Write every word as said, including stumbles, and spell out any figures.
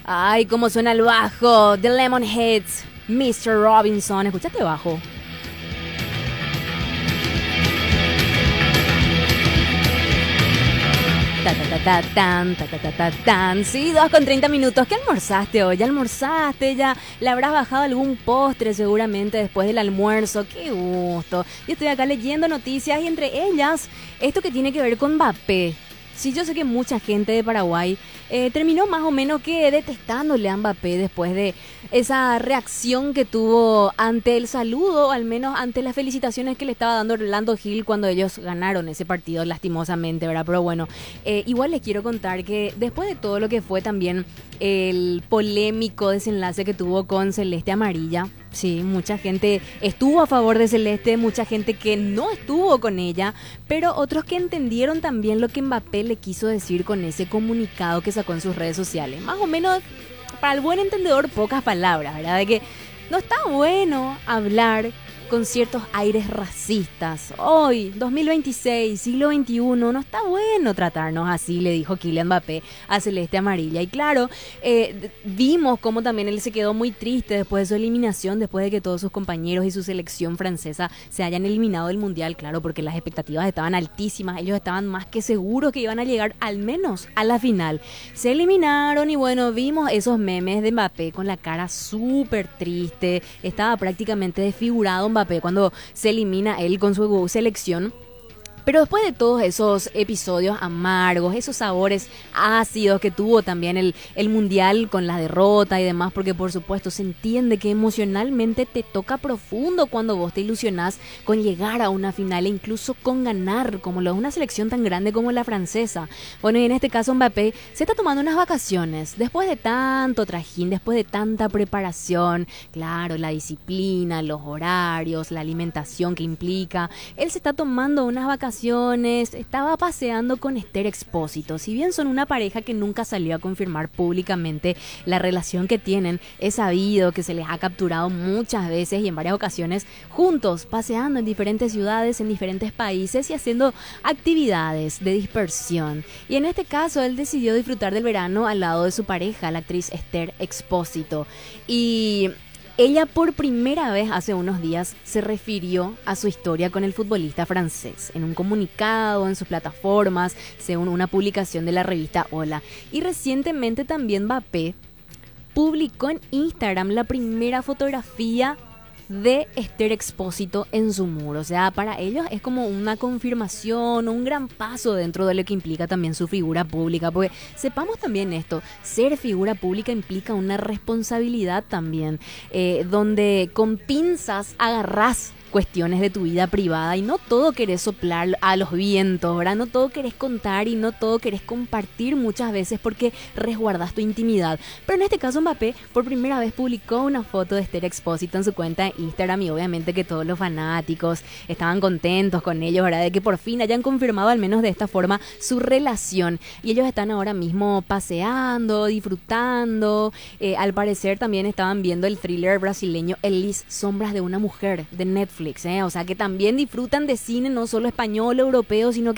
Ay, cómo suena el bajo. The Lemonheads, mister Robinson. ¿Escuchaste bajo? Ta, ta, ta, ta, tan, ta, ta, ta, ta, tan. Sí, dos con treinta minutos. ¿Qué almorzaste hoy? ¿Ya almorzaste? ¿Ya le habrás bajado algún postre seguramente después del almuerzo? ¡Qué gusto! Yo estoy acá leyendo noticias y entre ellas, esto que tiene que ver con Mbappé. Sí, yo sé que mucha gente de Paraguay eh, terminó más o menos que detestándole a Mbappé después de esa reacción que tuvo ante el saludo, al menos ante las felicitaciones que le estaba dando Orlando Gil cuando ellos ganaron ese partido lastimosamente, ¿verdad? Pero bueno, eh, igual les quiero contar que después de todo lo que fue también el polémico desenlace que tuvo con Celeste Amarilla, sí, mucha gente estuvo a favor de Celeste, mucha gente que no estuvo con ella, pero otros que entendieron también lo que Mbappé le quiso decir con ese comunicado que sacó en sus redes sociales. Más o menos, para el buen entendedor, pocas palabras, ¿verdad? De que no está bueno hablar con ciertos aires racistas. Hoy, dos mil veintiséis, siglo veintiuno, no está bueno tratarnos así, le dijo Kylian Mbappé a Celeste Amarilla. Y claro, eh, vimos cómo también él se quedó muy triste después de su eliminación, después de que todos sus compañeros y su selección francesa se hayan eliminado del Mundial, claro, porque las expectativas estaban altísimas, ellos estaban más que seguros que iban a llegar al menos a la final. Se eliminaron y bueno, vimos esos memes de Mbappé con la cara súper triste, estaba prácticamente desfigurado Mbappé cuando se elimina él con su selección. Pero después de todos esos episodios amargos, esos sabores ácidos que tuvo también el, el Mundial con la derrota y demás, porque por supuesto se entiende que emocionalmente te toca profundo cuando vos te ilusionás con llegar a una final e incluso con ganar, como lo es una selección tan grande como la francesa. Bueno, y en este caso Mbappé se está tomando unas vacaciones, después de tanto trajín, después de tanta preparación, claro, la disciplina, los horarios, la alimentación que implica, él se está tomando unas vacaciones. Estaba paseando con Esther Expósito. Si bien son una pareja que nunca salió a confirmar públicamente la relación que tienen, es sabido que se les ha capturado muchas veces y en varias ocasiones juntos, paseando en diferentes ciudades, en diferentes países y haciendo actividades de dispersión. Y en este caso, él decidió disfrutar del verano al lado de su pareja, la actriz Esther Expósito. Y ella por primera vez hace unos días se refirió a su historia con el futbolista francés en un comunicado en sus plataformas, según una publicación de la revista Hola. Y recientemente también Mbappé publicó en Instagram la primera fotografía de Esther Expósito en su muro. O sea, para ellos es como una confirmación, un gran paso dentro de lo que implica también su figura pública, porque sepamos también esto, ser figura pública implica una responsabilidad también, eh, donde con pinzas agarrás cuestiones de tu vida privada y no todo querés soplar a los vientos, ¿verdad? No todo querés contar y no todo querés compartir muchas veces porque resguardas tu intimidad. Pero en este caso Mbappé por primera vez publicó una foto de Esther Expósito en su cuenta de Instagram y obviamente que todos los fanáticos estaban contentos con ellos, ¿verdad? De que por fin hayan confirmado al menos de esta forma su relación y ellos están ahora mismo paseando, disfrutando. Eh, al parecer también estaban viendo el thriller brasileño Elis, Sombras de una mujer de Netflix. ¿eh? O sea que también disfrutan de cine no solo español, europeo, sino que